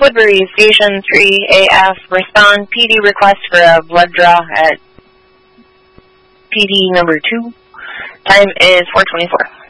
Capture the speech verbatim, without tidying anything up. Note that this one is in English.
Woodbury Station three A F, respond P D request for a blood draw at P D number two. Time is four twenty-four.